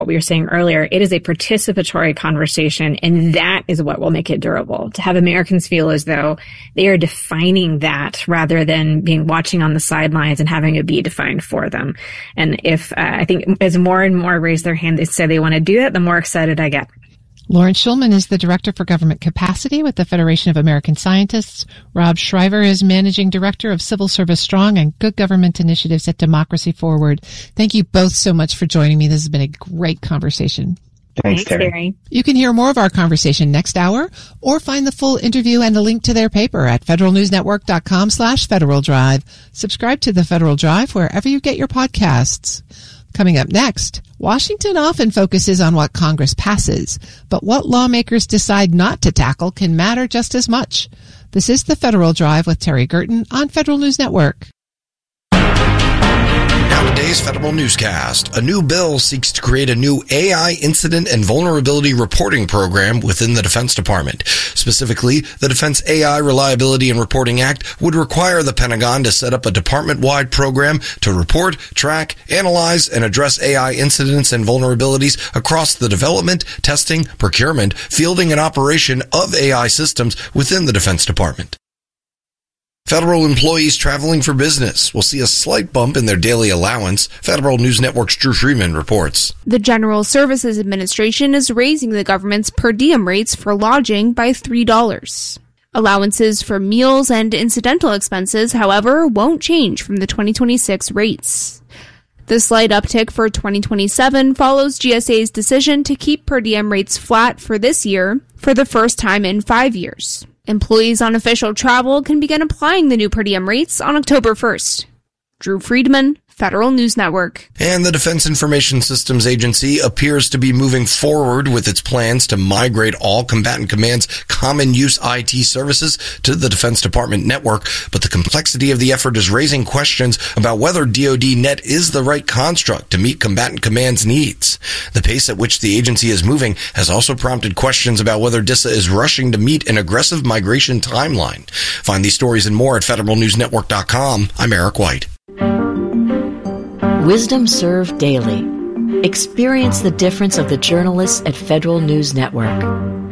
what we were saying earlier, it is a participatory conversation, and that is what will make it durable. To have Americans feel as though they are defining that rather than being watching on the sidelines and having it be defined for them. And if I think as more and more raise their hand, they say they want to do that, the more excited I get. Lauren Schulman is the Director for Government Capacity with the Federation of American Scientists. Rob Shriver is Managing Director of Civil Service Strong and Good Government Initiatives at Democracy Forward. Thank you both so much for joining me. This has been a great conversation. Thanks, Terry. You can hear more of our conversation next hour or find the full interview and a link to their paper at federalnewsnetwork.com/Federal Drive. Subscribe to the Federal Drive wherever you get your podcasts. Coming up next, Washington often focuses on what Congress passes, but what lawmakers decide not to tackle can matter just as much. This is the Federal Drive with Terry Gerton on Federal News Network. Now today's Federal Newscast. A new bill seeks to create a new AI incident and vulnerability reporting program within the Defense Department. Specifically, the Defense AI Reliability and Reporting Act would require the Pentagon to set up a department-wide program to report, track, analyze, and address AI incidents and vulnerabilities across the development, testing, procurement, fielding, and operation of AI systems within the Defense Department. Federal employees traveling for business will see a slight bump in their daily allowance. Federal News Network's Drew Freeman reports. The General Services Administration is raising the government's per diem rates for lodging by $3. Allowances for meals and incidental expenses, however, won't change from the 2026 rates. The slight uptick for 2027 follows GSA's decision to keep per diem rates flat for this year for the first time in 5 years. Employees on official travel can begin applying the new per diem rates on October 1st. Drew Friedman, Federal News Network. And the Defense Information Systems Agency appears to be moving forward with its plans to migrate all Combatant Command's common use IT services to the Defense Department network, but the complexity of the effort is raising questions about whether DoD Net is the right construct to meet Combatant Command's needs. The pace at which the agency is moving has also prompted questions about whether DISA is rushing to meet an aggressive migration timeline. Find these stories and more at federalnewsnetwork.com. I'm Eric White. Wisdom Served Daily. Experience the difference of the journalists at Federal News Network.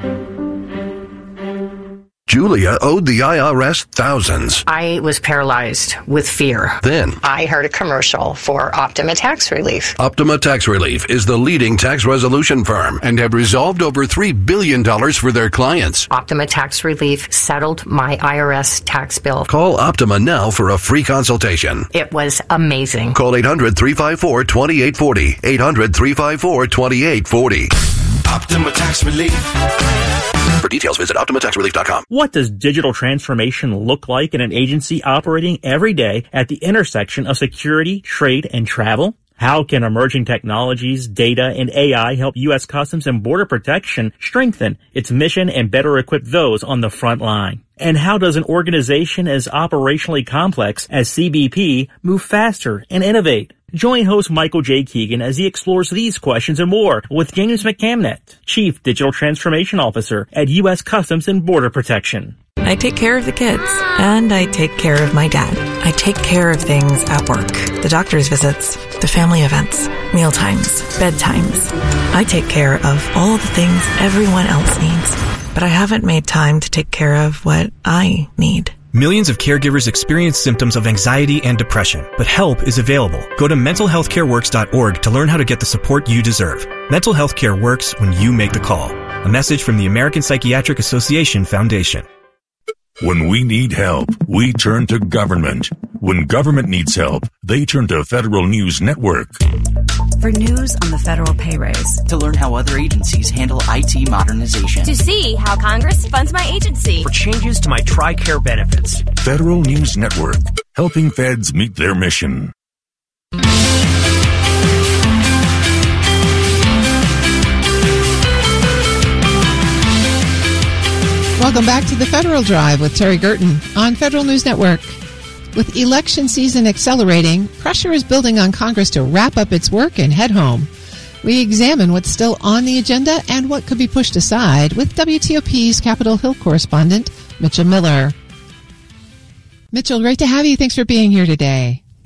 Julia owed the IRS thousands. I was paralyzed with fear. Then I heard a commercial for Optima Tax Relief. Optima Tax Relief is the leading tax resolution firm and have resolved over $3 billion for their clients. Optima Tax Relief settled my IRS tax bill. Call Optima now for a free consultation. It was amazing. Call 800-354-2840. 800-354-2840. Optima Tax Relief. For details, visit OptimaTaxRelief.com. What does digital transformation look like in an agency operating every day at the intersection of security, trade, and travel? How can emerging technologies, data, and AI help U.S. Customs and Border Protection strengthen its mission and better equip those on the front line? And how does an organization as operationally complex as CBP move faster and innovate? Join host Michael J. Keegan as he explores these questions and more with James McCamnett, Chief Digital Transformation Officer at U.S. Customs and Border Protection. I take care of the kids, and I take care of my dad. I take care of things at work, the doctor's visits, the family events, mealtimes, bedtimes. I take care of all the things everyone else needs, but I haven't made time to take care of what I need. Millions of caregivers experience symptoms of anxiety and depression, but help is available. Go to mentalhealthcareworks.org to learn how to get the support you deserve. Mental health care works when you make the call. A message from the American Psychiatric Association Foundation. When we need help, we turn to government. When government needs help, they turn to Federal News Network. For news on the federal pay raise. To learn how other agencies handle IT modernization. To see how Congress funds my agency. For changes to my TRICARE benefits. Federal News Network, helping feds meet their mission. Welcome back to the Federal Drive with Terry Gerton on Federal News Network. With election season accelerating, pressure is building on Congress to wrap up its work and head home. We examine what's still on the agenda and what could be pushed aside with WTOP's Capitol Hill correspondent, Mitchell Miller. Mitchell, great to have you. Thanks for being here today.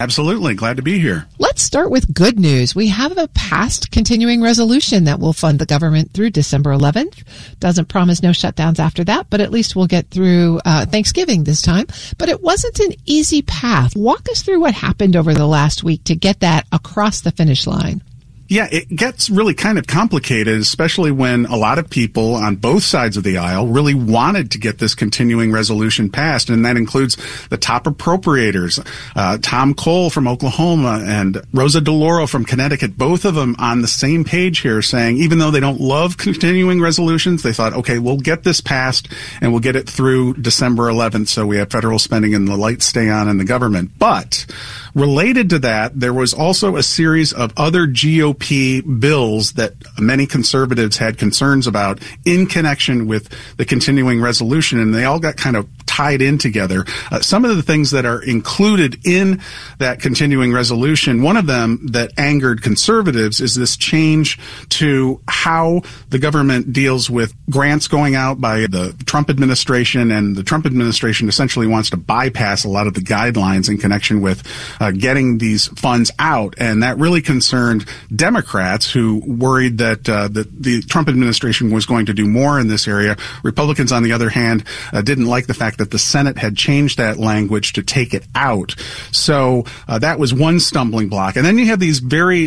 Absolutely. Glad to be here. Let's start with good news. We have a passed continuing resolution that will fund the government through December 11th. Doesn't promise no shutdowns after that, but at least we'll get through Thanksgiving this time. But it wasn't an easy path. Walk us through what happened over the last week to get that across the finish line. Yeah, it gets really kind of complicated, especially when a lot of people on both sides of the aisle really wanted to get this continuing resolution passed, and that includes the top appropriators, Tom Cole from Oklahoma and Rosa DeLauro from Connecticut, both of them on the same page here saying, even though they don't love continuing resolutions, they thought, okay, we'll get this passed and we'll get it through December 11th so we have federal spending and the lights stay on in the government. But related to that, there was also a series of other GOP bills that many conservatives had concerns about in connection with the continuing resolution, and they all got kind of tied in together. Some of the things that are included in that continuing resolution, one of them that angered conservatives is this change to how the government deals with grants going out by the Trump administration, and the Trump administration essentially wants to bypass a lot of the guidelines in connection with getting these funds out, and that really concerned Democrats who worried that the Trump administration was going to do more in this area. Republicans, on the other hand, didn't like the fact that the Senate had changed that language to take it out. So that was one stumbling block. And then you have these very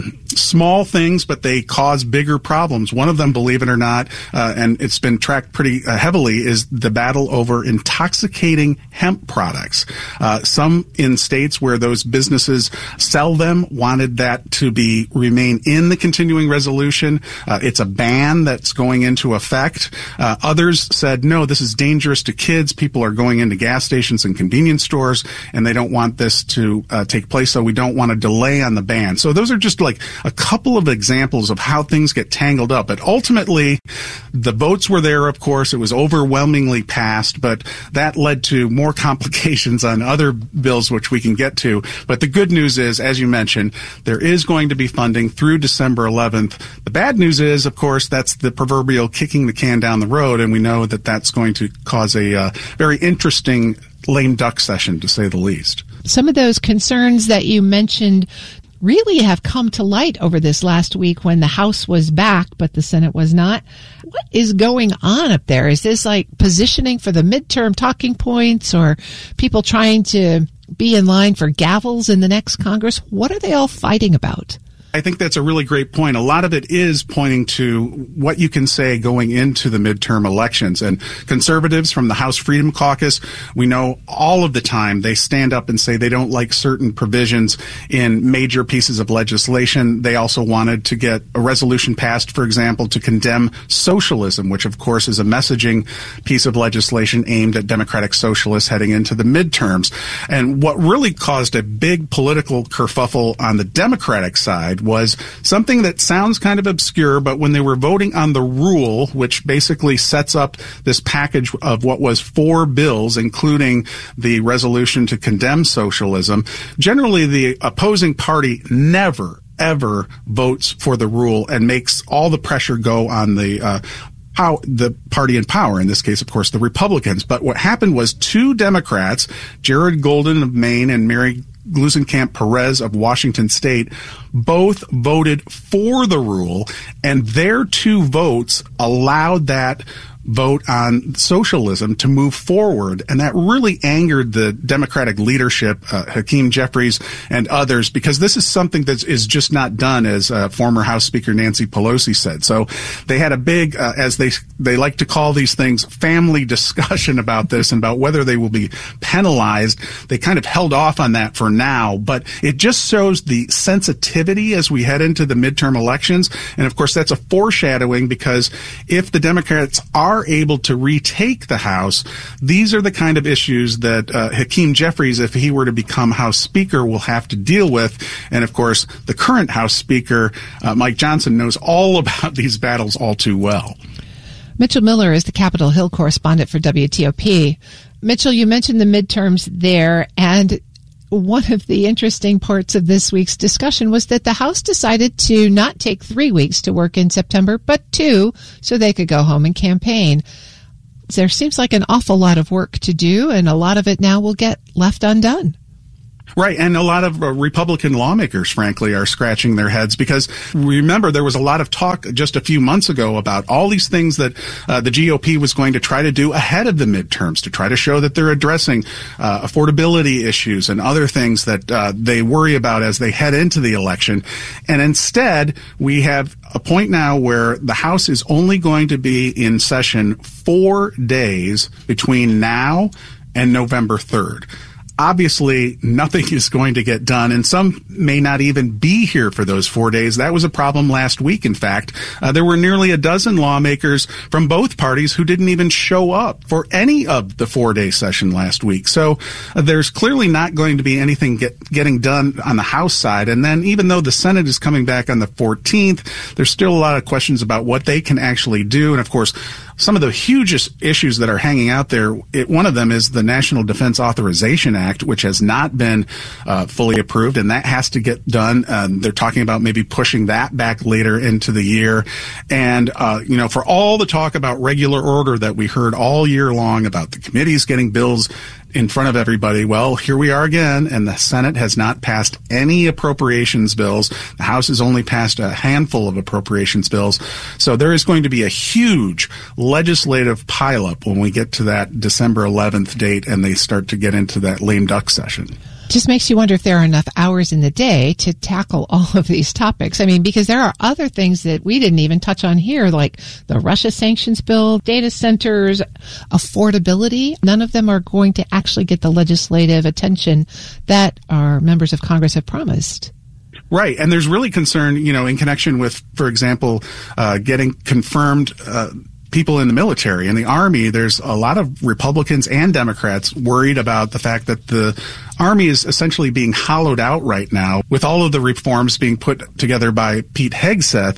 small things, but they cause bigger problems. One of them, believe it or not, and it's been tracked pretty heavily, is the battle over intoxicating hemp products. Some in states where those businesses sell them wanted that to remain in the continuing resolution. It's a ban that's going into effect. Others said, no, this is dangerous to kids. People are going into gas stations and convenience stores, and they don't want this to take place, so we don't want to delay on the ban. So those are just like a couple of examples of how things get tangled up. But ultimately, the votes were there, of course. It was overwhelmingly passed, but that led to more complications on other bills, which we can get to. But the good news is, as you mentioned, there is going to be funding through December 11th. The bad news is, of course, that's the proverbial kicking the can down the road, and we know that that's going to cause a very interesting lame duck session, to say the least. Some of those concerns that you mentioned really have come to light over this last week when the House was back, but the Senate was not. What is going on up there? Is this like positioning for the midterm talking points, or people trying to be in line for gavels in the next Congress? What are they all fighting about? I think that's a really great point. A lot of it is pointing to what you can say going into the midterm elections. And conservatives from the House Freedom Caucus, we know all of the time they stand up and say they don't like certain provisions in major pieces of legislation. They also wanted to get a resolution passed, for example, to condemn socialism, which of course is a messaging piece of legislation aimed at democratic socialists heading into the midterms. And what really caused a big political kerfuffle on the Democratic side was something that sounds kind of obscure, but when they were voting on the rule, which basically sets up this package of what was 4 bills, including the resolution to condemn socialism, generally the opposing party never, ever votes for the rule and makes all the pressure go on the party in power, in this case, of course, the Republicans. But what happened was 2 Democrats, Jared Golden of Maine and Mary Gluesenkamp Perez of Washington State, both voted for the rule, and their 2 votes allowed that vote on socialism to move forward. And that really angered the Democratic leadership, Hakeem Jeffries and others, because this is something that is just not done, as former House Speaker Nancy Pelosi said. So they had a big, as they like to call these things, family discussion about this and about whether they will be penalized. They kind of held off on that for now, but it just shows the sensitivity as we head into the midterm elections. And of course, that's a foreshadowing, because if the Democrats are able to retake the House, these are the kind of issues that Hakeem Jeffries, if he were to become House Speaker, will have to deal with. And of course, the current House Speaker, Mike Johnson, knows all about these battles all too well. Mitchell Miller is the Capitol Hill correspondent for WTOP. Mitchell, you mentioned the midterms there, and one of the interesting parts of this week's discussion was that the House decided to not take 3 weeks to work in September, but 2, so they could go home and campaign. There seems like an awful lot of work to do, and a lot of it now will get left undone. Right. And a lot of Republican lawmakers, frankly, are scratching their heads because remember, there was a lot of talk just a few months ago about all these things that the GOP was going to try to do ahead of the midterms to try to show that they're addressing affordability issues and other things that they worry about as they head into the election. And instead, we have a point now where the House is only going to be in session 4 days between now and November 3rd. Obviously, nothing is going to get done, and some may not even be here for those 4 days. That was a problem last week, in fact. There were nearly a dozen lawmakers from both parties who didn't even show up for any of the 4-day session last week. So there's clearly not going to be anything getting done on the House side. And then even though the Senate is coming back on the 14th, there's still a lot of questions about what they can actually do. And, of course, some of the hugest issues that are hanging out there, one of them is the National Defense Authorization Act, which has not been fully approved, and that has to get done. They're talking about maybe pushing that back later into the year. And, for all the talk about regular order that we heard all year long about the committees getting bills in front of everybody, well, here we are again, and the Senate has not passed any appropriations bills. The House has only passed a handful of appropriations bills. So there is going to be a huge legislative pileup when we get to that December 11th date and they start to get into that lame duck session. Just makes you wonder if there are enough hours in the day to tackle all of these topics. I mean, because there are other things that we didn't even touch on here, like the Russia sanctions bill, data centers, affordability. None of them are going to actually get the legislative attention that our members of Congress have promised. Right. And there's really concern, in connection with, for example, getting confirmed people in the military and the Army. There's a lot of Republicans and Democrats worried about the fact that the Army is essentially being hollowed out right now with all of the reforms being put together by Pete Hegseth.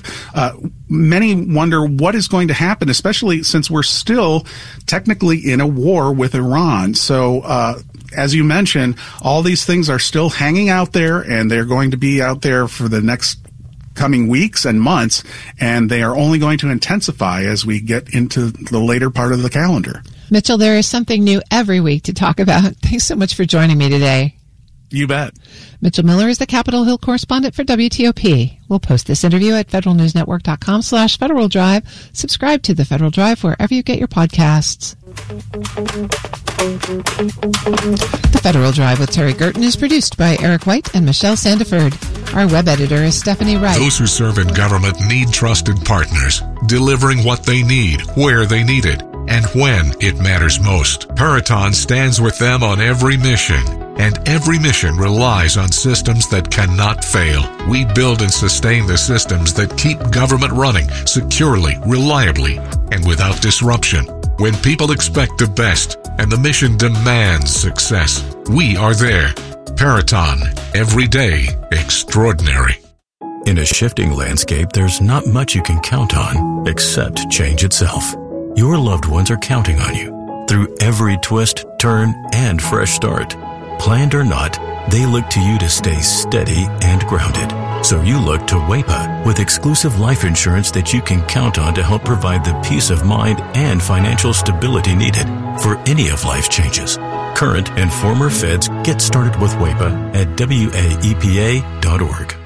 Many wonder what is going to happen, especially since we're still technically in a war with Iran. So, as you mentioned, all these things are still hanging out there, and they're going to be out there for the next coming weeks and months, and they are only going to intensify as we get into the later part of the calendar. Mitchell, there is something new every week to talk about. Thanks so much for joining me today. You bet. Mitchell Miller is the Capitol Hill correspondent for WTOP. We'll post this interview at federalnewsnetwork.com/Federal Drive. Subscribe to the Federal Drive wherever you get your podcasts. The Federal Drive with Terry Gerton is produced by Eric White and Michelle Sandiford. Our web editor is Stephanie Wright. Those who serve in government need trusted partners, delivering what they need, where they need it, and when it matters most. Peraton stands with them on every mission, and every mission relies on systems that cannot fail. We build and sustain the systems that keep government running securely, reliably, and without disruption. When people expect the best and the mission demands success, we are there. Peraton, every day extraordinary. In a shifting landscape, there's not much you can count on except change itself. Your loved ones are counting on you through every twist, turn, and fresh start. Planned or not, they look to you to stay steady and grounded. So you look to WAEPA with exclusive life insurance that you can count on to help provide the peace of mind and financial stability needed for any of life's changes. Current and former feds get started with WAEPA at WAEPA.org.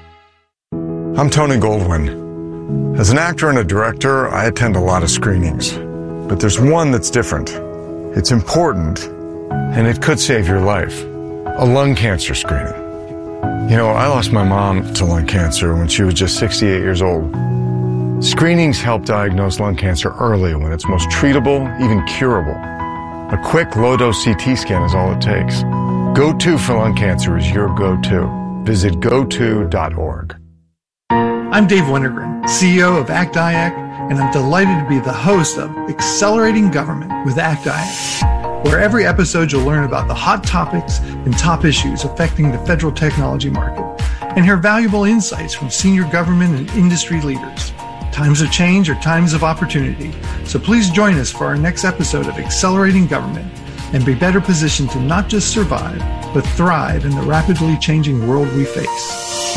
I'm Tony Goldwyn. As an actor and a director, I attend a lot of screenings. But there's one that's different. It's important, and it could save your life. A lung cancer screening. I lost my mom to lung cancer when she was just 68 years old. Screenings help diagnose lung cancer early when it's most treatable, even curable. A quick low-dose CT scan is all it takes. Go-To for lung cancer is your go-to. Visit goto.org. I'm Dave Wintergren, CEO of ACT-IAC, and I'm delighted to be the host of Accelerating Government with ACT-IAC, where every episode you'll learn about the hot topics and top issues affecting the federal technology market and hear valuable insights from senior government and industry leaders. Times of change are times of opportunity, so please join us for our next episode of Accelerating Government and be better positioned to not just survive, but thrive in the rapidly changing world we face.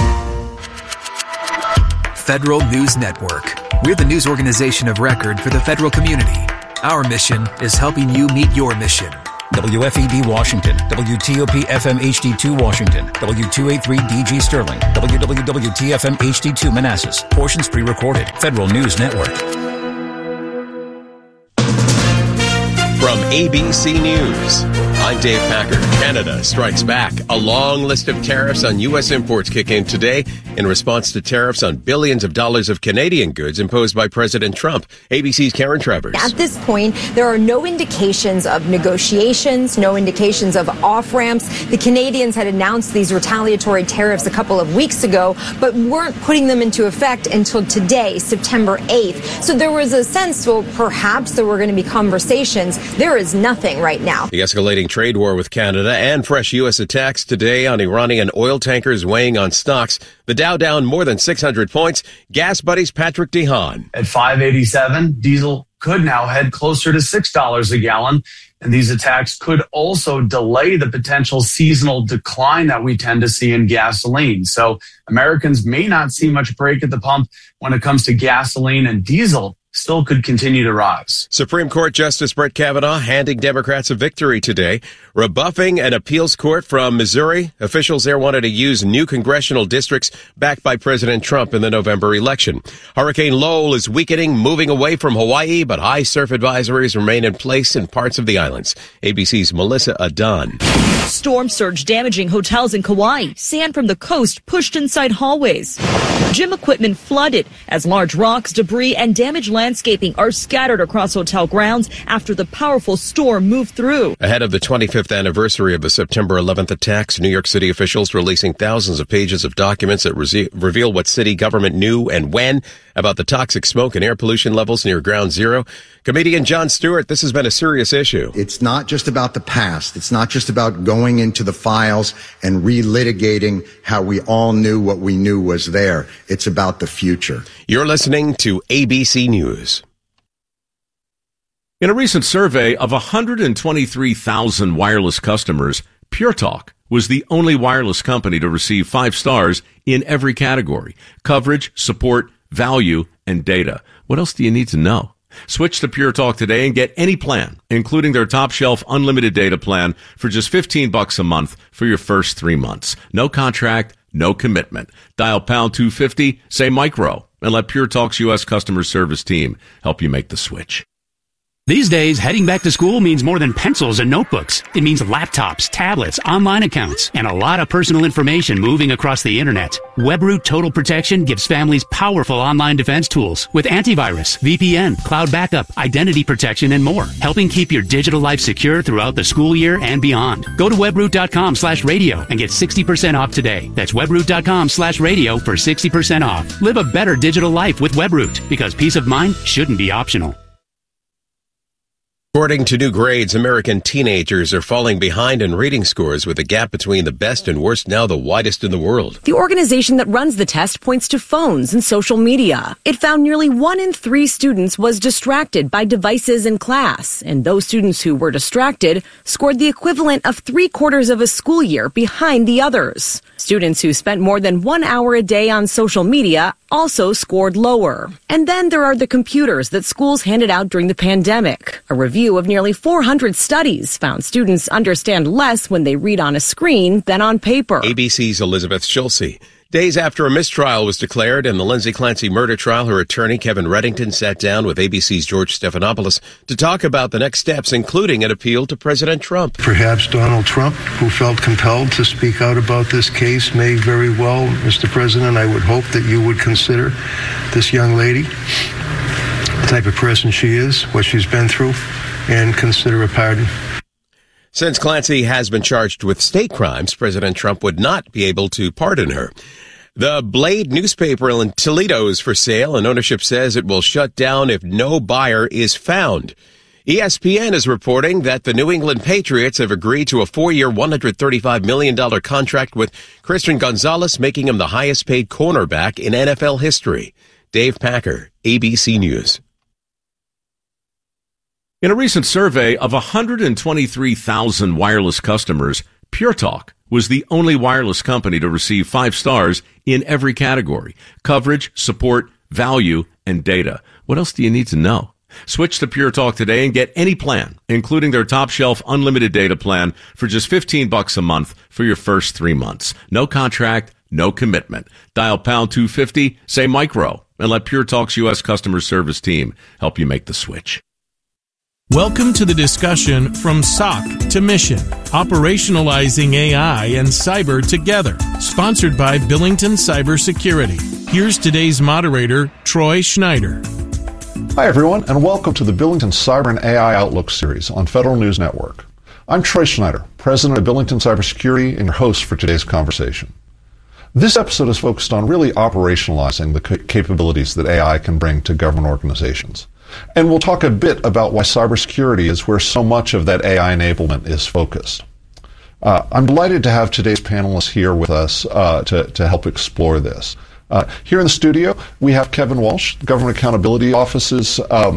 Federal News Network. We're the news organization of record for the federal community. Our mission is helping you meet your mission. The WFEB Washington, WTOP FM HD2 Washington, W283 DG Sterling, WWWT-FM HD2 Manassas. Portions pre-recorded. Federal News Network. From ABC News, I'm Dave Packer. Canada strikes back. A long list of tariffs on U.S. imports kick in today in response to tariffs on billions of dollars of Canadian goods imposed by President Trump. ABC's Karen Travers. At this point, there are no indications of negotiations, no indications of off-ramps. The Canadians had announced these retaliatory tariffs a couple of weeks ago, but weren't putting them into effect until today, September 8th. So there was a sense, well, perhaps there were going to be conversations. There is nothing right now. The escalating trade war with Canada and fresh U.S. attacks today on Iranian oil tankers weighing on stocks. The Dow down more than 600 points. Gas Buddy's Patrick DeHaan. At $5.87, diesel could now head closer to $6 a gallon. And these attacks could also delay the potential seasonal decline that we tend to see in gasoline. So Americans may not see much break at the pump when it comes to gasoline, and diesel still could continue to rise. Supreme Court Justice Brett Kavanaugh handing Democrats a victory today, rebuffing an appeals court from Missouri. Officials there wanted to use new congressional districts backed by President Trump in the November election. Hurricane Lowell is weakening, moving away from Hawaii, but high surf advisories remain in place in parts of the islands. ABC's Melissa Adan. Storm surge damaging hotels in Kauai. Sand from the coast pushed inside hallways. Gym equipment flooded as large rocks, debris, and damaged landscaping are scattered across hotel grounds after the powerful storm moved through. Ahead of the 25th anniversary of the September 11th attacks, New York City officials releasing thousands of pages of documents that reveal what city government knew and when about the toxic smoke and air pollution levels near Ground Zero. Comedian Jon Stewart, this has been a serious issue. It's not just about the past. It's not just about going into the files and relitigating how we all knew what we knew was there. It's about the future. You're listening to ABC News. In a recent survey of 123,000 wireless customers, Pure Talk was the only wireless company to receive 5 stars in every category: coverage, support, value, and data. What else do you need to know? Switch to Pure Talk today and get any plan, including their top shelf unlimited data plan, for just $15 a month for your first 3 months. No contract, no commitment. Dial pound 250, say micro, and let Pure Talk's U.S. customer service team help you make the switch. These days, heading back to school means more than pencils and notebooks. It means laptops, tablets, online accounts, and a lot of personal information moving across the internet. WebRoot Total Protection gives families powerful online defense tools with antivirus, VPN, cloud backup, identity protection, and more, helping keep your digital life secure throughout the school year and beyond. Go to webroot.com/radio and get 60% off today. That's webroot.com/radio for 60% off. Live a better digital life with WebRoot, because peace of mind shouldn't be optional. According to new grades, American teenagers are falling behind in reading scores, with the gap between the best and worst now the widest in the world. The organization that runs the test points to phones and social media. It found nearly 1 in 3 students was distracted by devices in class, and those students who were distracted scored the equivalent of 3/4 of a school year behind the others. Students who spent more than 1 hour a day on social media also scored lower. And then there are the computers that schools handed out during the pandemic. A review of nearly 400 studies found students understand less when they read on a screen than on paper. ABC's Elizabeth Schulze. Days after a mistrial was declared in the Lindsay Clancy murder trial, her attorney, Kevin Reddington, sat down with ABC's George Stephanopoulos to talk about the next steps, including an appeal to President Trump. Perhaps Donald Trump, who felt compelled to speak out about this case, may very well, Mr. President, I would hope that you would consider this young lady, the type of person she is, what she's been through, and consider a pardon. Since Clancy has been charged with state crimes, President Trump would not be able to pardon her. The Blade newspaper in Toledo is for sale, and ownership says it will shut down if no buyer is found. ESPN is reporting that the New England Patriots have agreed to a 4-year, $135 million contract with Christian Gonzalez, making him the highest-paid cornerback in NFL history. Dave Packer, ABC News. In a recent survey of 123,000 wireless customers, Pure Talk was the only wireless company to receive 5 stars in every category: coverage, support, value, and data. What else do you need to know? Switch to Pure Talk today and get any plan, including their top shelf unlimited data plan for just $15 a month for your first 3 months. No contract, no commitment. Dial pound 250, say micro, and let Pure Talk's U.S. customer service team help you make the switch. Welcome to the discussion From SOC to Mission, Operationalizing AI and Cyber Together, sponsored by Billington Cybersecurity. Here's today's moderator, Troy Schneider. Hi, everyone, and welcome to the Billington Cyber and AI Outlook series on Federal News Network. I'm Troy Schneider, president of Billington Cybersecurity and your host for today's conversation. This episode is focused on really operationalizing the capabilities that AI can bring to government organizations. And we'll talk a bit about why cybersecurity is where so much of that AI enablement is focused. I'm delighted to have today's panelists here with us to help explore this. Here in the studio, we have Kevin Walsh, Government Accountability Office's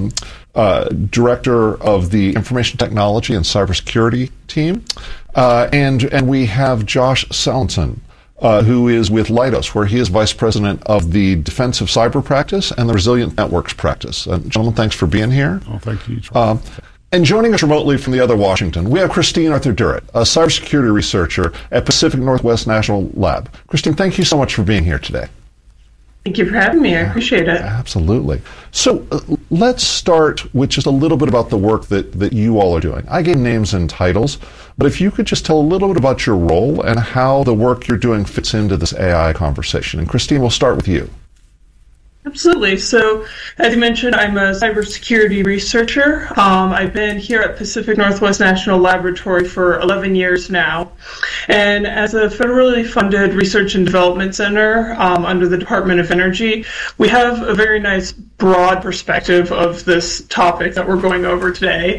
Director of the Information Technology and Cybersecurity team. And we have Josh Salenson, who is with Leidos, where he is Vice President of the Defensive Cyber Practice and the Resilient Networks Practice. Gentlemen, thanks for being here. Oh, thank you. And joining us remotely from the other Washington, we have Christine Arthur-Durrett, a cybersecurity researcher at Pacific Northwest National Lab. Christine, thank you so much for being here today. Thank you for having me. I appreciate it. Absolutely. So let's start with just a little bit about the work that you all are doing. I gave names and titles, but if you could just tell a little bit about your role and how the work you're doing fits into this AI conversation. And Christine, we'll start with you. Absolutely. So, as you mentioned, I'm a cybersecurity researcher. I've been here at Pacific Northwest National Laboratory for 11 years now. And as a federally funded research and development center under the Department of Energy, we have a very nice broad perspective of this topic that we're going over today.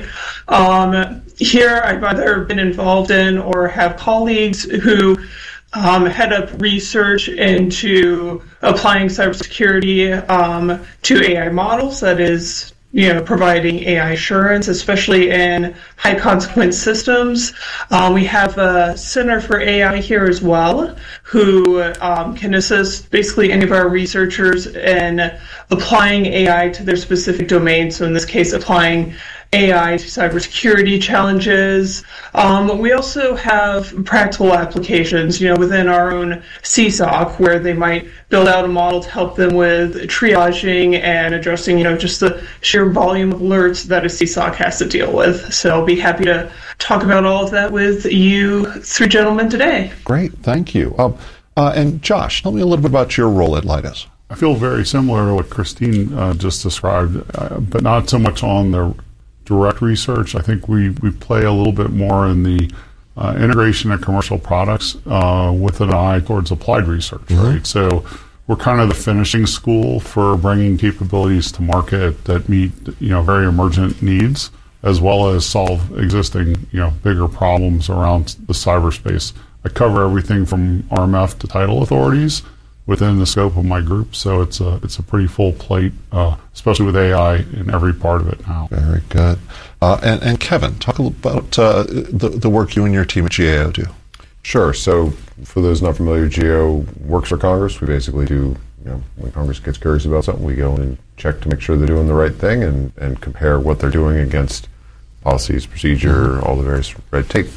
Here, I've either been involved in or have colleagues who head up research into applying cybersecurity to AI models, that is, providing AI assurance, especially in high consequence systems. We have a Center for AI here as well, who can assist basically any of our researchers in applying AI to their specific domain. So in this case, applying AI to cybersecurity challenges. We also have practical applications, within our own CSOC, where they might build out a model to help them with triaging and addressing, just the sheer volume of alerts that a CSOC has to deal with. So I'll be happy to talk about all of that with you three gentlemen today. Great, thank you. And Josh, tell me a little bit about your role at Leidos. I feel very similar to what Christine just described, but not so much on the direct research. I think we play a little bit more in the integration of commercial products with an eye towards applied research, right? So we're kind of the finishing school for bringing capabilities to market that meet, very emergent needs, as well as solve existing, bigger problems around the cyberspace. I cover everything from RMF to title authorities within the scope of my group, so it's a pretty full plate, especially with AI in every part of it now. Very good. And Kevin, talk a little about the work you and your team at GAO do. Sure. So for those not familiar, GAO works for Congress. We basically do, when Congress gets curious about something, we go in and check to make sure they're doing the right thing and compare what they're doing against policies, procedure, all the various red tape.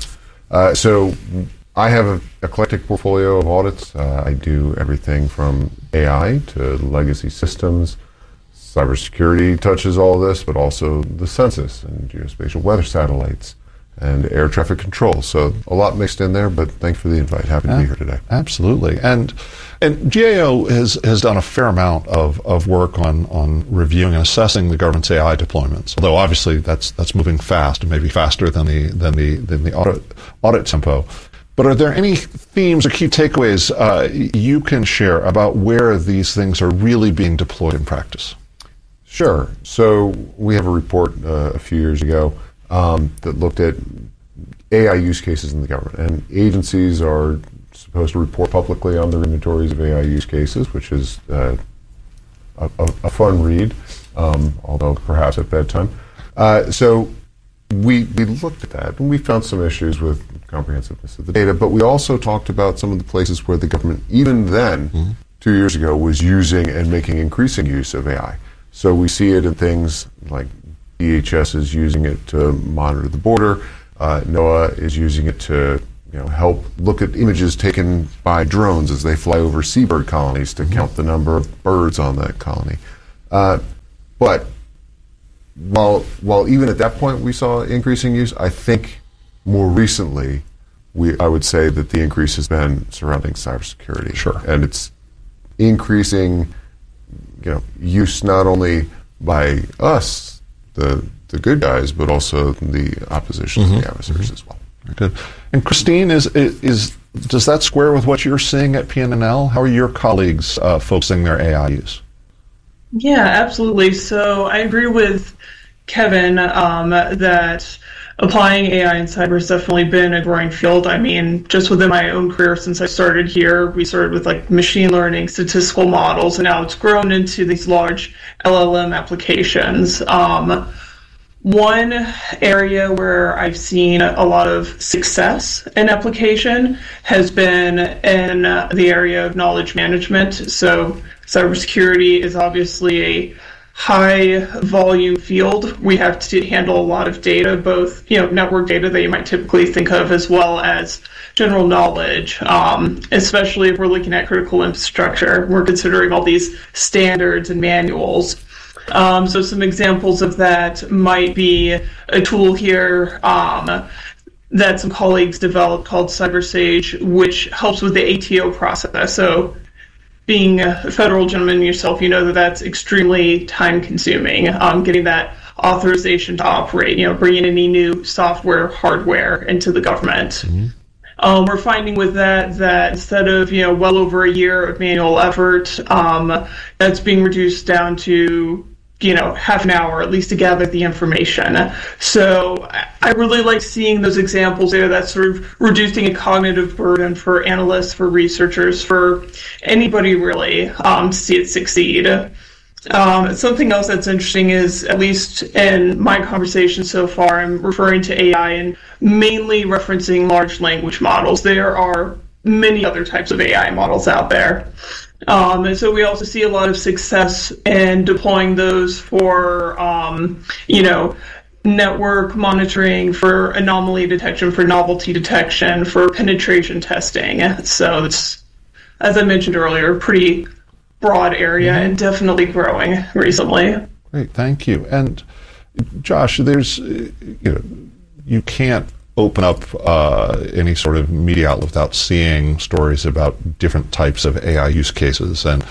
So I have an eclectic portfolio of audits. I do everything from AI to legacy systems. Cybersecurity touches all this, but also the census and geospatial weather satellites and air traffic control. So a lot mixed in there, but thanks for the invite. Happy to be here today. Absolutely. And GAO has done a fair amount of work on reviewing and assessing the government's AI deployments. Although obviously that's moving fast and maybe faster than the audit tempo. But are there any themes or key takeaways you can share about where these things are really being deployed in practice? Sure. So we have a report a few years ago that looked at AI use cases in the government. And agencies are supposed to report publicly on their inventories of AI use cases, which is a fun read, although perhaps at bedtime. So we looked at that, and we found some issues with comprehensiveness of the data, but we also talked about some of the places where the government, even then, 2 years ago, was using and making increasing use of AI. So we see it in things like DHS is using it to monitor the border. NOAA is using it to help look at images taken by drones as they fly over seabird colonies to count the number of birds on that colony. But while even at that point we saw increasing use, I think more recently I would say that the increase has been surrounding cybersecurity. Sure. And it's increasing use not only by us, the good guys, but also the opposition and the adversaries as well. Very good. And Christine, does that square with what you're seeing at PNNL? How are your colleagues focusing their AI use? Yeah, absolutely. So I agree with Kevin that applying AI in cyber has definitely been a growing field. I mean, just within my own career since I started here, we started with machine learning, statistical models, and now it's grown into these large LLM applications. One area where I've seen a lot of success in application has been in the area of knowledge management. So cybersecurity is obviously a high volume field. We have to handle a lot of data, both network data that you might typically think of, as well as general knowledge, especially if we're looking at critical infrastructure. We're considering all these standards and manuals. So some examples of that might be a tool here that some colleagues developed called CyberSage, which helps with the ATO process. So being a federal gentleman yourself, you know that that's extremely time-consuming, getting that authorization to operate, bringing any new software, hardware into the government. We're finding with that instead of well over a year of manual effort, that's being reduced down to half an hour at least to gather the information. So I really like seeing those examples there. That's sort of reducing a cognitive burden for analysts, for researchers, for anybody really to see it succeed. Something else that's interesting is, at least in my conversation so far, I'm referring to AI and mainly referencing large language models. There are many other types of AI models out there. And so we also see a lot of success in deploying those for, network monitoring, for anomaly detection, for novelty detection, for penetration testing. So it's, as I mentioned earlier, a pretty broad area and definitely growing recently. Great, thank you. And Josh, there's, you can't open up any sort of media outlet without seeing stories about different types of AI use cases, and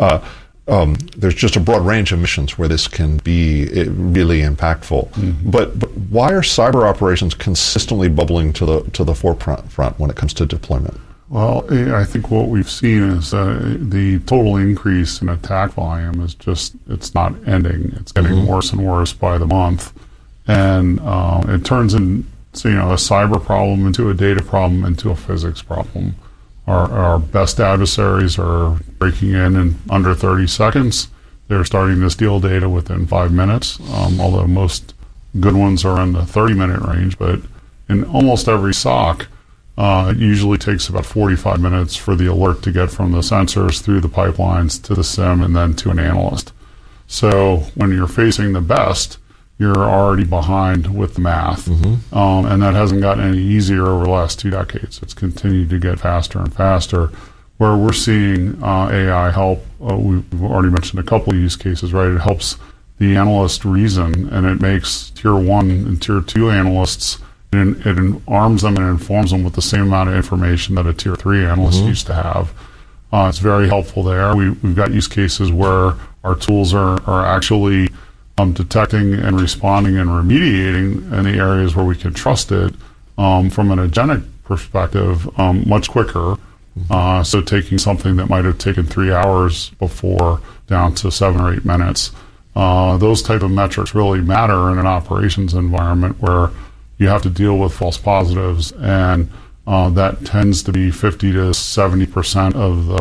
there's just a broad range of missions where this can be really impactful. But why are cyber operations consistently bubbling to the forefront when it comes to deployment? Well, I think what we've seen is the total increase in attack volume is it's not ending. It's getting worse and worse by the month, and it turns in a cyber problem into a data problem into a physics problem. Our best adversaries are breaking in under 30 seconds. They're starting to steal data within 5 minutes, although most good ones are in the 30-minute range. But in almost every SOC, it usually takes about 45 minutes for the alert to get from the sensors through the pipelines to the SIEM and then to an analyst. So when you're facing the best, you're already behind with the math. And that hasn't gotten any easier over the last 2 decades. It's continued to get faster and faster. Where we're seeing AI help, we've already mentioned a couple of use cases, right? It helps the analyst reason, and it makes Tier 1 and Tier 2 analysts, it arms them and informs them with the same amount of information that a Tier 3 analyst used to have. It's very helpful there. We've got use cases where our tools are actually detecting and responding and remediating in the areas where we can trust it from an agentic perspective much quicker. So taking something that might have taken 3 hours before down to 7 or 8 minutes. Those type of metrics really matter in an operations environment where you have to deal with false positives, and that tends to be 50 to 70%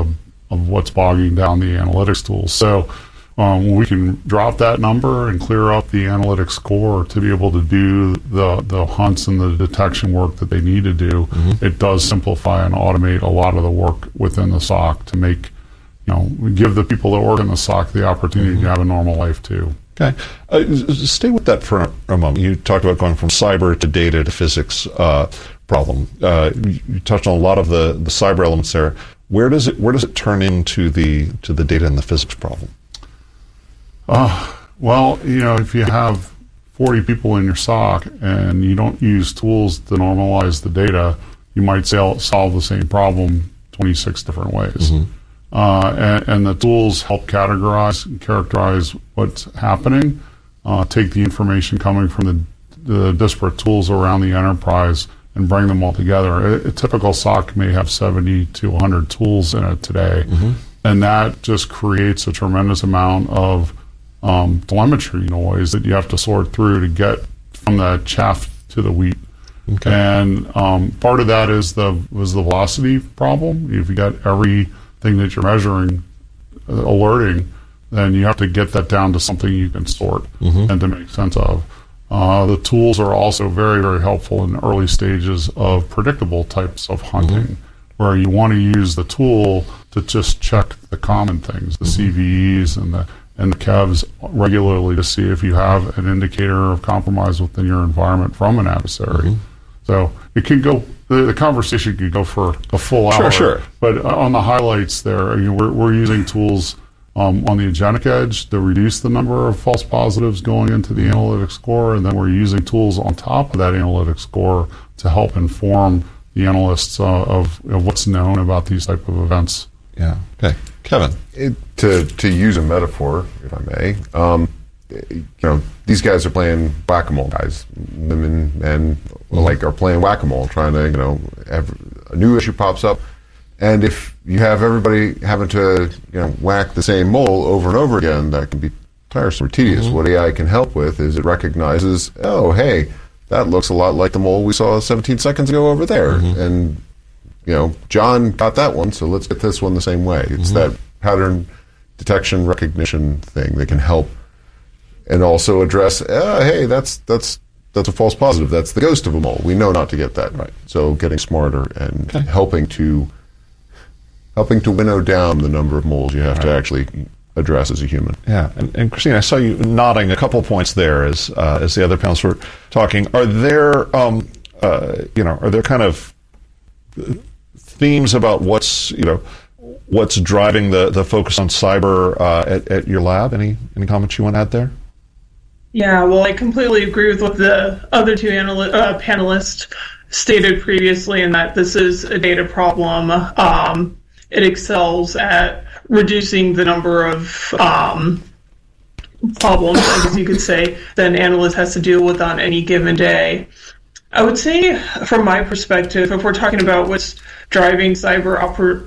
of what's bogging down the analytics tools. So we can drop that number and clear up the analytics score to be able to do the hunts and the detection work that they need to do. It does simplify and automate a lot of the work within the SOC to make, give the people that work in the SOC the opportunity to have a normal life too. Okay. Stay with that for a moment. You talked about going from cyber to data to physics problem. You touched on a lot of the cyber elements there. Where does it turn into the data and the physics problem? Well, if you have 40 people in your SOC and you don't use tools to normalize the data, you might solve the same problem 26 different ways. Mm-hmm. And the tools help categorize and characterize what's happening, take the information coming from the disparate tools around the enterprise and bring them all together. A typical SOC may have 70 to 100 tools in it today, mm-hmm. and that just creates a tremendous amount of telemetry noise that you have to sort through to get from the chaff to the wheat. Okay. And part of that was the velocity problem. If you got everything that you're measuring alerting, then you have to get that down to something you can sort mm-hmm. and to make sense of. The tools are also very, very helpful in early stages of predictable types of hunting, mm-hmm. where you want to use the tool to just check the common things, the mm-hmm. CVEs and the KEVs regularly to see if you have an indicator of compromise within your environment from an adversary. Mm-hmm. So it can go. The conversation could go for a full hour. Sure. But on the highlights there, we're using tools on the agentic edge to reduce the number of false positives going into the analytics score, and then we're using tools on top of that analytics score to help inform the analysts of what's known about these type of events. Yeah. Okay, Kevin. To use a metaphor, if I may, these guys are playing whack-a-mole. Guys, women, men alike are playing whack-a-mole, trying to, have a new issue pops up, and if you have everybody having to, whack the same mole over and over again, that can be tiresome or tedious. Mm-hmm. What AI can help with is it recognizes, oh, hey, that looks a lot like the mole we saw 17 seconds ago over there, mm-hmm. and John got that one, so let's get this one the same way. It's mm-hmm. that pattern detection recognition thing that can help, and also address, hey, that's a false positive. That's the ghost of a mole. We know not to get that. Right. So getting smarter and helping to winnow down the number of moles you have to actually address as a human. Yeah, and Christine, I saw you nodding a couple points there as the other panelists were talking. Are there kind of themes about what's driving the focus on cyber at your lab? Any comments you want to add there? Yeah, well, I completely agree with what the other two panelists stated previously, in that this is a data problem. It excels at reducing the number of problems, I guess you could say, that an analyst has to deal with on any given day. I would say, from my perspective, if we're talking about what's driving cyber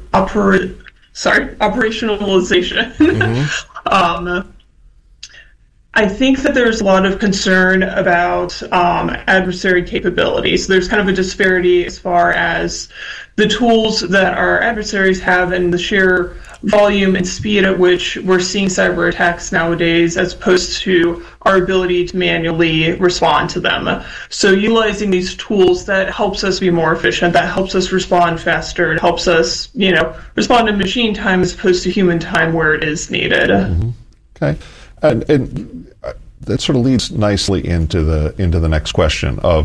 operationalization, mm-hmm. I think that there's a lot of concern about adversary capabilities. There's kind of a disparity as far as the tools that our adversaries have and the sheer volume and speed at which we're seeing cyber attacks nowadays, as opposed to our ability to manually respond to them. So utilizing these tools, that helps us be more efficient, that helps us respond faster, it helps us, respond in machine time as opposed to human time where it is needed. Mm-hmm. Okay. And that sort of leads nicely into the next question of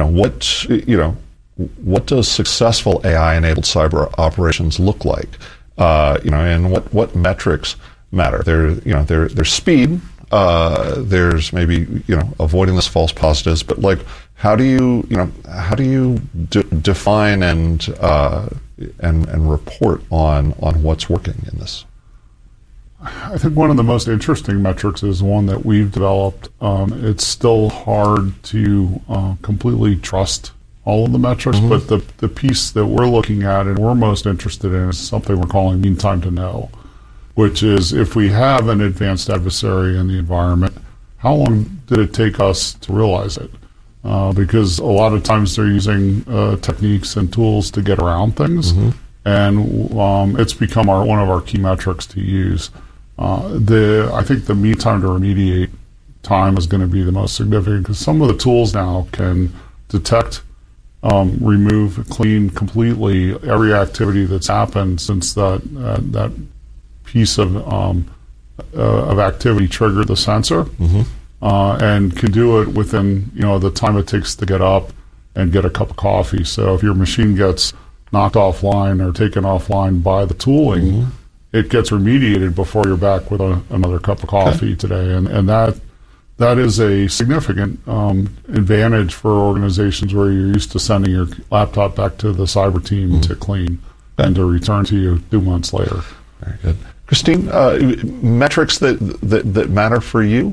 what does successful AI-enabled cyber operations look like? And what metrics matter? There's speed. There's maybe avoiding those false positives. But how do you define and report on what's working in this? I think one of the most interesting metrics is one that we've developed. It's still hard to completely trust all of the metrics, mm-hmm. but the piece that we're looking at and we're most interested in is something we're calling mean time to know, which is if we have an advanced adversary in the environment, how long did it take us to realize it? Because a lot of times they're using techniques and tools to get around things, mm-hmm. and it's become one of our key metrics to use. I think the mean time to remediate time is going to be the most significant, because some of the tools now can detect, remove, clean completely every activity that's happened since that piece of of activity trigger the sensor, and can do it within the time it takes to get up and get a cup of coffee. So if your machine gets knocked offline or taken offline by the tooling, it gets remediated before you're back with another cup of coffee today, and that is a significant advantage for organizations where you're used to sending your laptop back to the cyber team to clean and to return to you 2 months later. Very good. Christine, metrics that matter for you?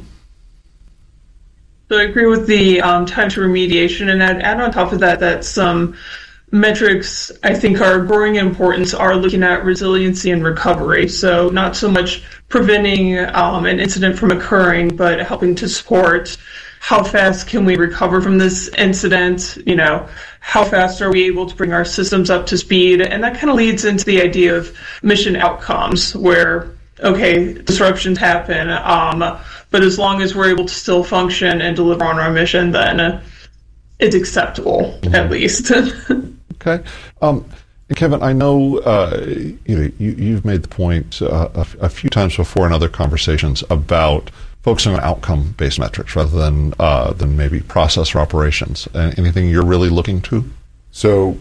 So I agree with the time to remediation, and I'd add on top of that some metrics I think are growing in importance are looking at resiliency and recovery. So not so much preventing an incident from occurring, but helping to support how fast can we recover from this incident, how fast are we able to bring our systems up to speed? And that kind of leads into the idea of mission outcomes where, okay, disruptions happen, but as long as we're able to still function and deliver on our mission, then it's acceptable, at least. Okay. And Kevin, I know you've made the point a few times before in other conversations about focusing on outcome-based metrics rather than maybe process or operations. Anything you're really looking to? So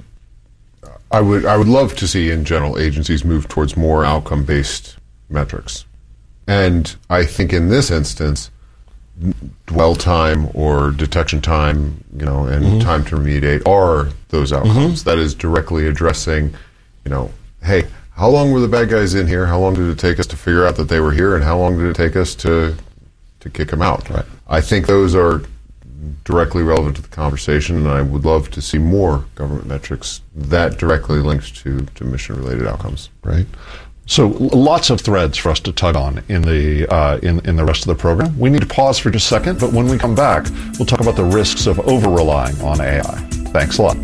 I would love to see in general agencies move towards more outcome-based metrics. And I think in this instance, dwell time or detection time, and time to remediate are those outcomes. That is directly addressing, hey, how long were the bad guys in here? How long did it take us to figure out that they were here? And how long did it take us to kick them out? Right. I think those are directly relevant to the conversation, and I would love to see more government metrics that directly linked to mission-related outcomes. Right. So lots of threads for us to tug on in the rest of the program. We need to pause for just a second, but when we come back, we'll talk about the risks of over-relying on AI. Thanks a lot.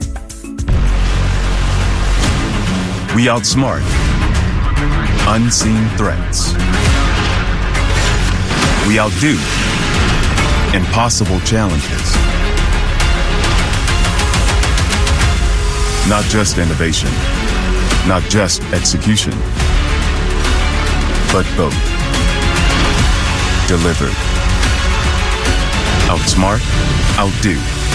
We outsmart unseen threats. We outdo impossible challenges. Not just innovation, not just execution, but both. Delivered. Outsmart, outdo.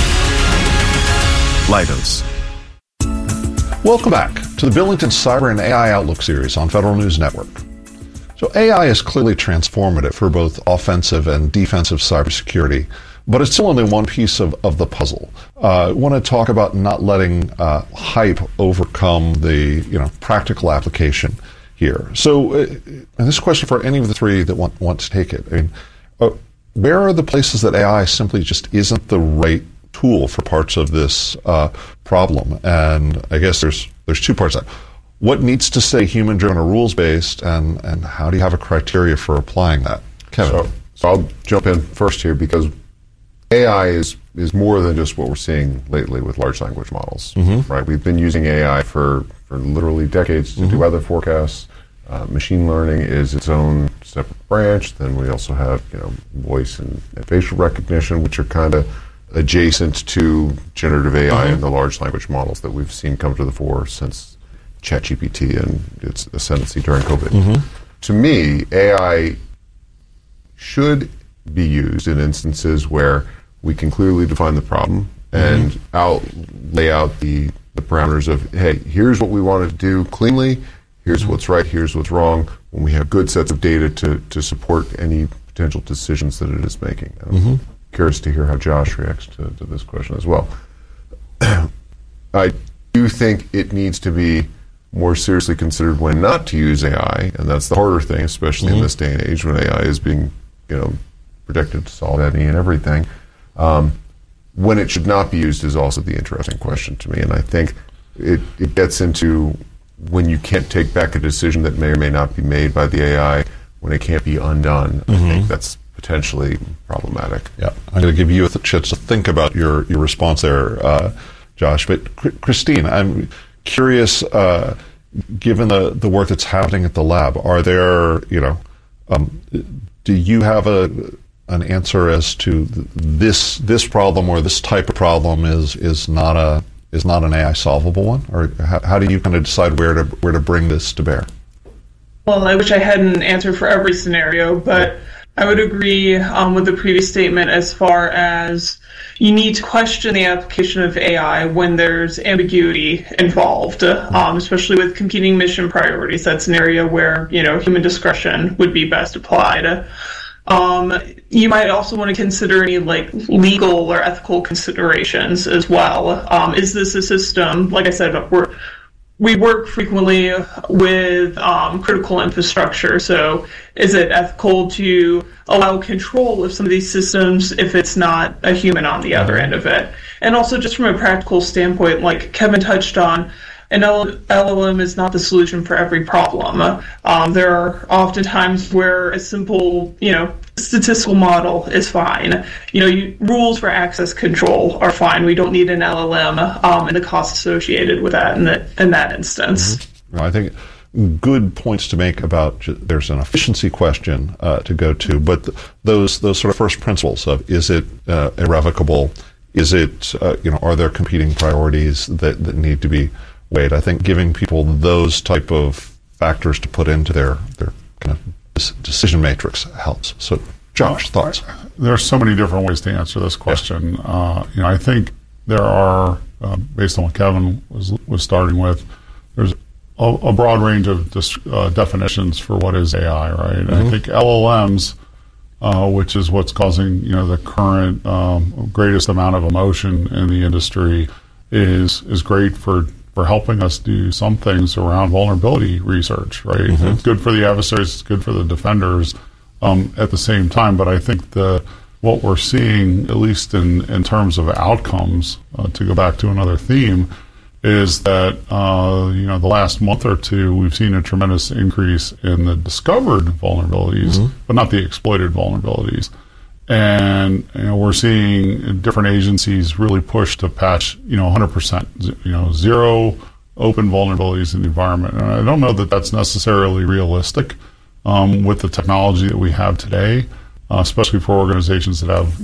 Leidos. Welcome back to the Billington Cyber and AI Outlook series on Federal News Network. So AI is clearly transformative for both offensive and defensive cybersecurity, but it's still only one piece of the puzzle. I want to talk about not letting hype overcome the practical application here. So, and this question for any of the three that want to take it. I mean, where are the places that AI simply just isn't the right tool for parts of this problem? And I guess there's two parts of that. What needs to stay human-driven or rules-based, and how do you have a criteria for applying that? Kevin. So I'll jump in first here because AI is more than just what we're seeing lately with large language models, right? We've been using AI for literally decades to do weather forecasts. Machine learning is its own separate branch. Then we also have voice and facial recognition, which are kind of adjacent to generative AI and the large language models that we've seen come to the fore since ChatGPT and its ascendancy during COVID. To me, AI should be used in instances where we can clearly define the problem and lay out the parameters of, hey, here's what we want to do cleanly, here's what's right, here's what's wrong, when we have good sets of data to support any potential decisions that it is making. I'm curious to hear how Josh reacts to this question as well. I do think it needs to be more seriously considered when not to use AI, and that's the harder thing, especially in this day and age when AI is being, projected to solve any and everything. When it should not be used is also the interesting question to me, and I think it gets into when you can't take back a decision that may or may not be made by the AI, when it can't be undone. I think that's potentially problematic. Yeah, I'm going to give you a chance to think about your response there, Josh. But Christine, I'm curious, given the work that's happening at the lab, are there, do you have an answer as to this problem or this type of problem is not an AI solvable one, or how do you kind of decide where to bring this to bear? Well, I wish I had an answer for every scenario, but I would agree with the previous statement as far as you need to question the application of AI when there's ambiguity involved, especially with competing mission priorities. That's an area where, human discretion would be best applied. You might also want to consider any legal or ethical considerations as well. Is this a system, like I said, we work frequently with critical infrastructure, so is it ethical to allow control of some of these systems if it's not a human on the other end of it? And also just from a practical standpoint, like Kevin touched on, an LLM is not the solution for every problem. There are often times where a simple, statistical model is fine. Rules for access control are fine. We don't need an LLM and the cost associated with that in that instance. Mm-hmm. I think good points to make about there's an efficiency question to go to, but those sort of first principles of is it irrevocable? Is it are there competing priorities that need to be weighed? I think giving people those type of factors to put into their kind of decision matrix helps. So, Josh, thoughts? There are so many different ways to answer this question. I think there are, based on what Kevin was starting with, there's a broad range of definitions for what is AI, right? Mm-hmm. I think LLMs, which is what's causing the current greatest amount of emotion in the industry, is great for helping us do some things around vulnerability research, right? Mm-hmm. It's good for the adversaries, it's good for the defenders at the same time. But I think what we're seeing, at least in terms of outcomes, to go back to another theme, is that the last month or two we've seen a tremendous increase in the discovered vulnerabilities, mm-hmm. but not the exploited vulnerabilities. And we're seeing different agencies really push to patch 100%, zero open vulnerabilities in the environment. And I don't know that that's necessarily realistic with the technology that we have today, especially for organizations that have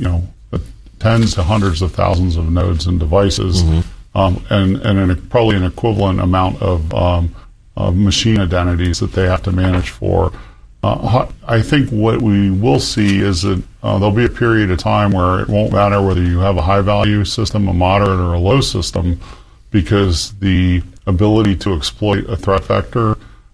tens to hundreds of thousands of nodes and devices, mm-hmm. and probably an equivalent amount of machine identities that they have to manage for. I think what we will see is that there'll be a period of time where it won't matter whether you have a high-value system, a moderate, or a low system, because the ability to exploit a threat vector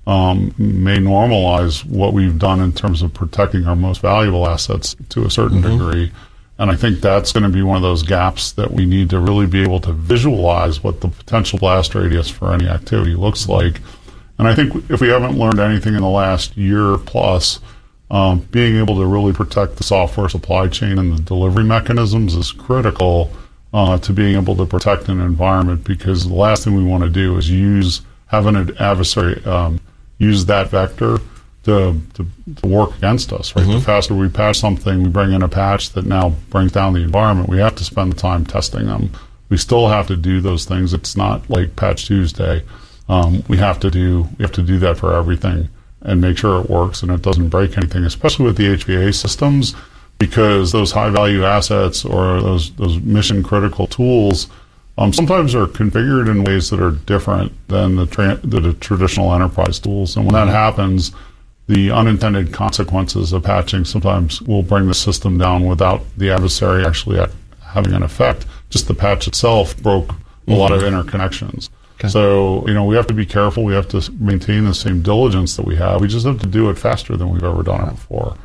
may normalize what we've done in terms of protecting our most valuable assets to a certain mm-hmm. degree. And I think that's going to be one of those gaps that we need to really be able to visualize what the potential blast radius for any activity looks like. And I think if we haven't learned anything in the last year plus, being able to really protect the software supply chain and the delivery mechanisms is critical to being able to protect an environment, because the last thing we want to do is have an adversary use that vector to work against us, right? Mm-hmm. The faster we patch something, we bring in a patch that now brings down the environment, we have to spend the time testing them. We still have to do those things. It's not like Patch Tuesday. We have to do that for everything and make sure it works and it doesn't break anything, especially with the HVA systems, because those high value assets or those mission critical tools sometimes are configured in ways that are different than the traditional enterprise tools. And when that happens, the unintended consequences of patching sometimes will bring the system down without the adversary actually having an effect. Just the patch itself broke a lot of interconnections. Okay. So, we have to be careful. We have to maintain the same diligence that we have. We just have to do it faster than we've ever done it before.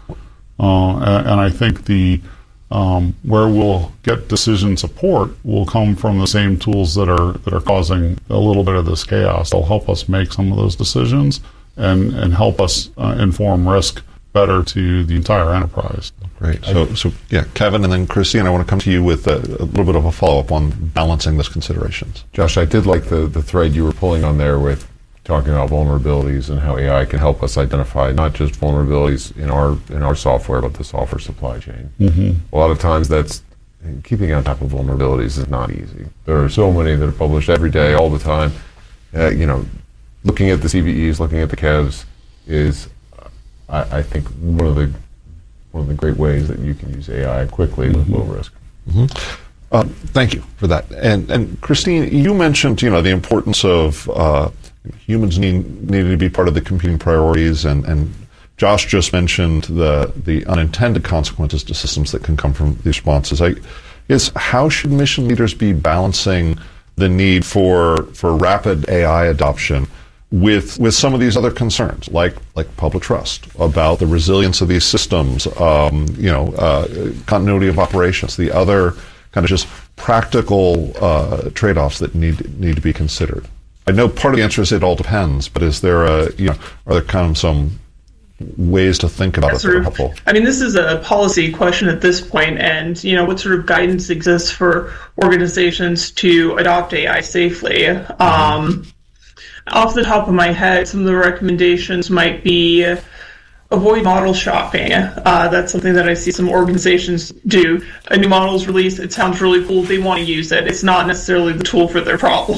And I think where we'll get decision support will come from the same tools that are causing a little bit of this chaos. They'll help us make some of those decisions and help us inform risk better to the entire enterprise. Great. So Kevin, and then Christine, I want to come to you with a little bit of a follow-up on balancing those considerations. Josh, I did like the thread you were pulling on there with talking about vulnerabilities and how AI can help us identify not just vulnerabilities in our software, but the software supply chain. Mm-hmm. A lot of times keeping on top of vulnerabilities is not easy. There are so many that are published every day, all the time. Looking at the CVEs, looking at the KEVs is, I think, one of the great ways that you can use AI quickly with low risk. Mm-hmm. Thank you for that. And Christine, you mentioned, the importance of humans needing to be part of the competing priorities, and Josh just mentioned the unintended consequences to systems that can come from these responses. How should mission leaders be balancing the need for rapid AI adoption with some of these other concerns, like public trust, about the resilience of these systems, continuity of operations, the other kind of just practical trade-offs that need to be considered? I know part of the answer is it all depends, but is there are there kind of some ways to think about it that are helpful? I mean, this is a policy question at this point, and what sort of guidance exists for organizations to adopt AI safely? Off the top of my head, some of the recommendations might be avoid model shopping. That's something that I see some organizations do. A new model is released, it sounds really cool, they want to use it. It's not necessarily the tool for their problem.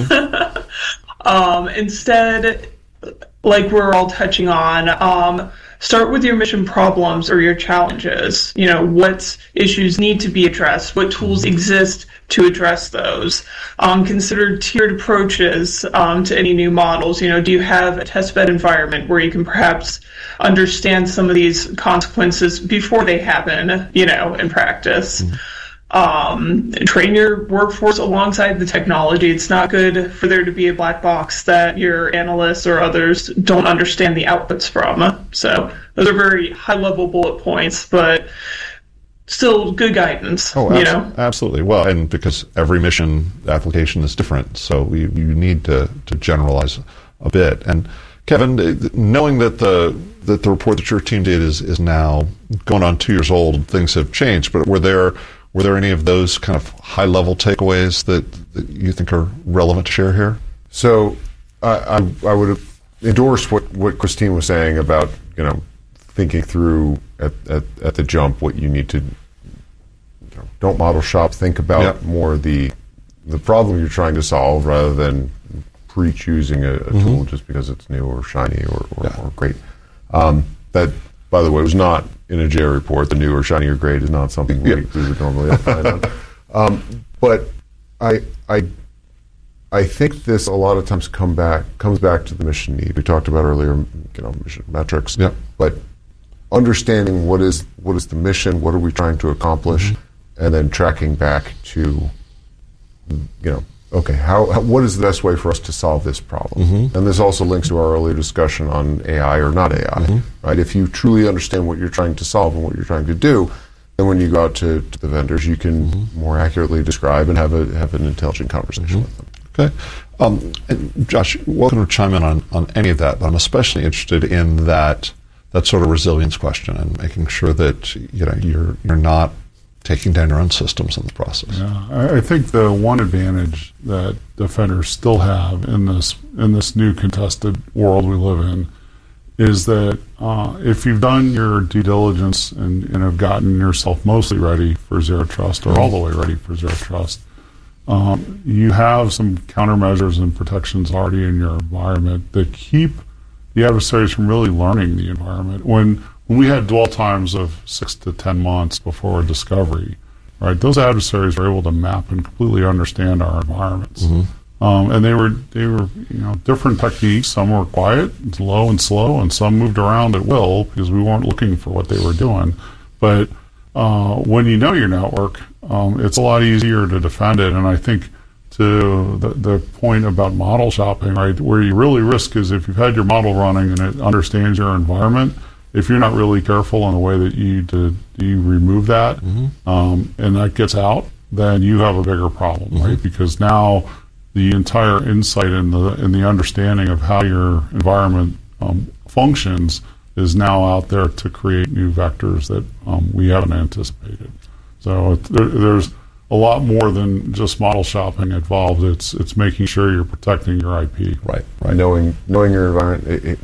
Instead, like we're all touching on, start with your mission problems or your challenges. What issues need to be addressed? What tools exist to address those? Consider tiered approaches to any new models. Do you have a testbed environment where you can perhaps understand some of these consequences before they happen, in practice? Train your workforce alongside the technology. It's not good for there to be a black box that your analysts or others don't understand the outputs from. So those are very high-level bullet points, but still good guidance. Absolutely. Well, and because every mission application is different, so you need to generalize a bit. And Kevin, knowing that the report that your team did is now going on 2 years old, things have changed, but were there any of those kind of high-level takeaways that you think are relevant to share here? So I would endorse what Christine was saying about thinking through at the jump what you need to don't model shop. Think about more the problem you're trying to solve rather than pre-choosing a tool just because it's new or shiny or great. That, by the way, was not in a JAIR report. The new or shiny or great is not something we would normally opine on. But I think this a lot of times comes back to the mission need. We talked about earlier, mission metrics. Yeah. But understanding what is the mission, what are we trying to accomplish, and then tracking back to, okay, what is the best way for us to solve this problem? And this also links to our earlier discussion on AI or not AI, right? If you truly understand what you're trying to solve and what you're trying to do, then when you go out to the vendors, you can more accurately describe and have an intelligent conversation with them. Okay. And Josh, welcome to chime in on any of that, but I'm especially interested in that sort of resilience question and making sure that you're not taking down your own systems in the process. Yeah, I think the one advantage that defenders still have in this new contested world we live in is that if you've done your due diligence and have gotten yourself mostly ready for zero trust or all the way ready for zero trust, you have some countermeasures and protections already in your environment that keep the adversaries from really learning the environment. When we had dwell times of 6 to 10 months before a discovery, right? Those adversaries were able to map and completely understand our environments, and they were different techniques. Some were quiet, low and slow, and some moved around at will because we weren't looking for what they were doing. But when you know your network, it's a lot easier to defend it. And I think to the point about model shopping, right, where you really risk is if you've had your model running and it understands your environment. If you're not really careful in the way that you remove that, and that gets out, then you have a bigger problem, right? Because now the entire insight and the understanding of how your environment functions is now out there to create new vectors that we haven't anticipated. So there's a lot more than just model shopping involved. It's making sure you're protecting your IP. Right. Knowing your environment.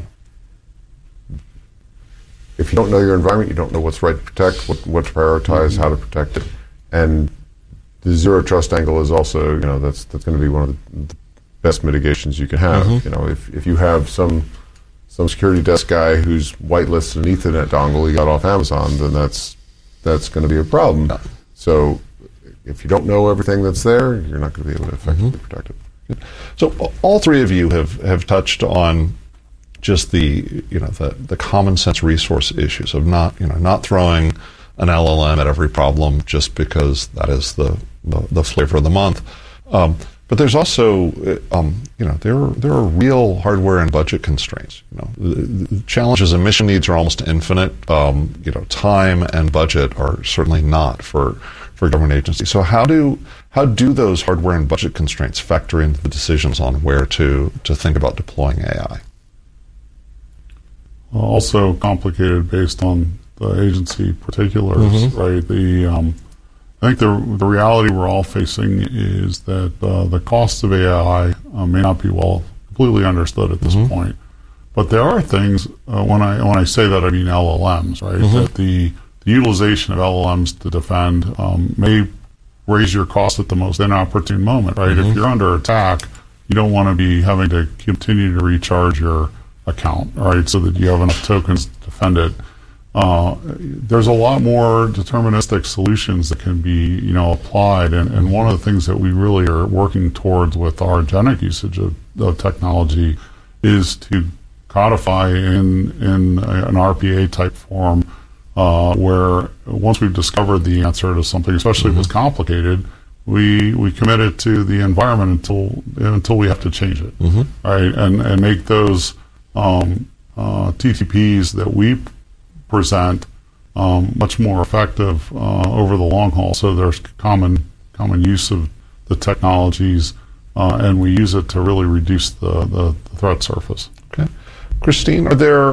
If you don't know your environment, you don't know what's right to protect, what to prioritize, how to protect it. And the zero trust angle is also, that's going to be one of the best mitigations you can have. If you have some security desk guy who's whitelisted an Ethernet dongle he got off Amazon, then that's going to be a problem. So, if you don't know everything that's there, you're not going to be able to effectively protect it. So all three of you have touched on just the common sense resource issues of not throwing an LLM at every problem just because that is the flavor of the month. But there's also, there are real hardware and budget constraints. The challenges and mission needs are almost infinite. Time and budget are certainly not for government agencies. So how do those hardware and budget constraints factor into the decisions on where to think about deploying AI? Also complicated based on the agency particulars, right? I think the reality we're all facing is that the costs of AI may not be completely understood at this point. But there are things, when I say that, I mean LLMs, right? That the utilization of LLMs to defend may raise your costs at the most inopportune moment, right? If you're under attack, you don't want to be having to continue to recharge your account, right? So that you have enough tokens to defend it. There's a lot more deterministic solutions that can be, applied, and one of the things that we really are working towards with our agentic usage of technology is to codify in an RPA type form, where once we've discovered the answer to something, especially if it's complicated, we commit it to the environment until we have to change it, right? And make those TTPs that we present much more effective over the long haul. So there's common use of the technologies, and we use it to really reduce the threat surface. Okay, Christine, are there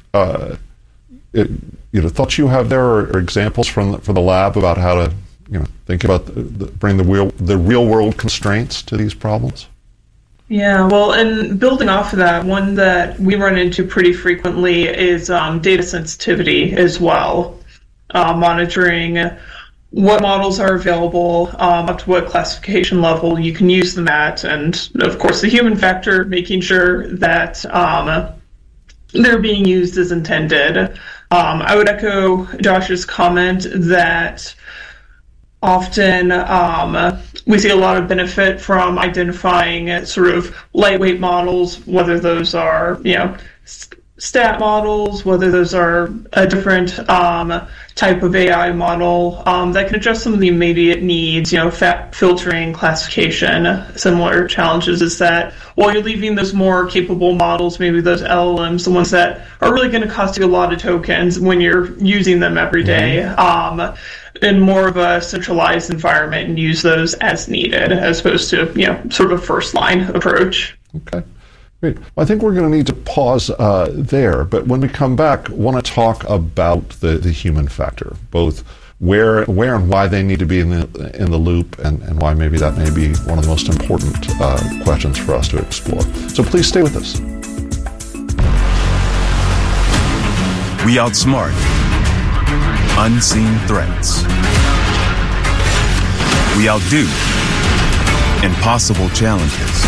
thoughts you have there, or examples from the lab about how to think about bring the real world constraints to these problems? Yeah, well, and building off of that, one that we run into pretty frequently is data sensitivity as well. Monitoring what models are available, up to what classification level you can use them at, and of course the human factor, making sure that they're being used as intended. I would echo Josh's comment that often we see a lot of benefit from identifying sort of lightweight models, whether those are, stat models, whether those are a different type of AI model that can address some of the immediate needs, filtering, classification. Similar challenges is that while you're leaving those more capable models, maybe those LLMs, the ones that are really going to cost you a lot of tokens when you're using them every day, in more of a centralized environment, and use those as needed, as opposed to, sort of a first line approach. Okay. Great. Well, I think we're going to need to pause there, but when we come back, I want to talk about the human factor, both where and why they need to be in the loop, and why maybe that may be one of the most important questions for us to explore. So please stay with us. We outsmart unseen threats. We outdo impossible challenges.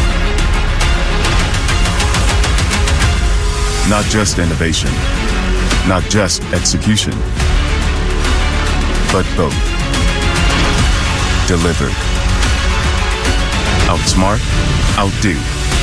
Not just innovation, not just execution, but both. Delivered. Outsmart, outdo.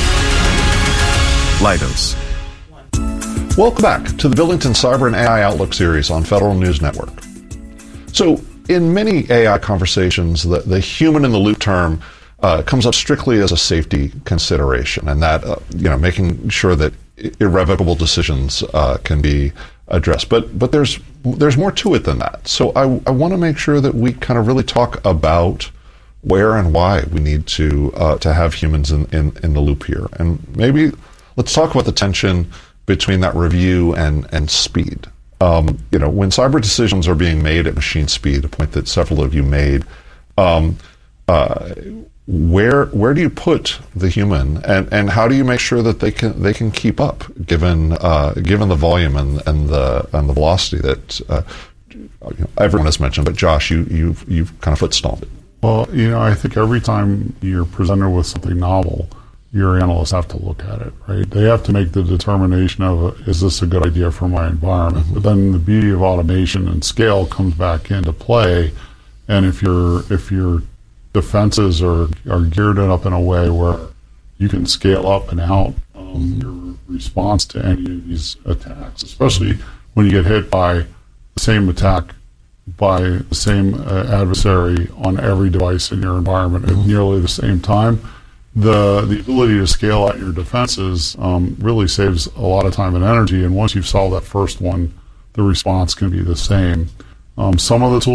Leidos. Welcome back to the Billington Cyber and AI Outlook series on Federal News Network. So, in many AI conversations, the human in the loop term comes up strictly as a safety consideration, and that making sure that irrevocable decisions can be addressed. But there's more to it than that. So I want to make sure that we kind of really talk about where and why we need to have humans in the loop here. And maybe let's talk about the tension between that review and speed. When cyber decisions are being made at machine speed, a point that several of you made, where do you put the human, and how do you make sure that they can keep up given the volume and the velocity that everyone has mentioned, but Josh, you've kind of foot-stomped it. Well, I think every time you're presented with something novel, your analysts have to look at it, right? They have to make the determination of, is this a good idea for my environment? But then the beauty of automation and scale comes back into play, And if your defenses are geared up in a way where you can scale up and out your response to any of these attacks, especially when you get hit by the same attack by the same adversary on every device in your environment at nearly the same time, the ability to scale out your defenses really saves a lot of time and energy. And once you've solved that first one, the response can be the same. Some of the tools